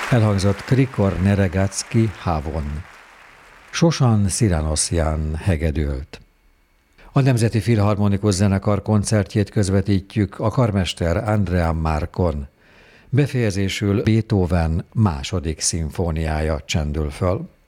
Elhangzott Krikor Neregacki Havon. Sosan Sziranoszján hegedült. A Nemzeti Filharmonikus Zenekar koncertjét közvetítjük a karmester Andrea Marcon. Befejezésül Beethoven második szimfóniája csendül föl.